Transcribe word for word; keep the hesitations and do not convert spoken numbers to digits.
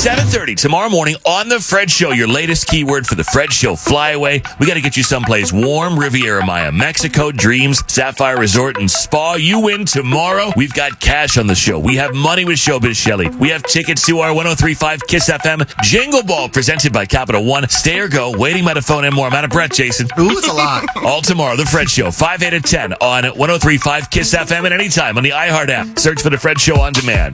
seven thirty tomorrow morning on The Fred Show. Your latest keyword for The Fred Show flyaway. We got to get you someplace warm. Riviera Maya, Mexico, Dreams, Sapphire Resort and Spa. You win tomorrow. We've got cash on the show. We have money with Showbiz Shelley. We have tickets to our one oh three point five Kiss F M Jingle Ball presented by Capital One. Stay or go. Waiting by the phone and more. I'm out of breath, Jason. Ooh, it's a lot. All tomorrow. The Fred Show. five, eight, and ten on one oh three point five Kiss F M and anytime on the iHeart app. Search for The Fred Show on demand.